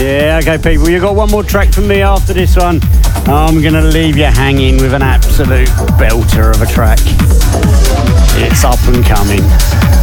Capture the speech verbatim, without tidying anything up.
Yeah, okay, people, you got one more track from me after this one. I'm going to leave you hanging with an absolute belter of a track. It's up and coming.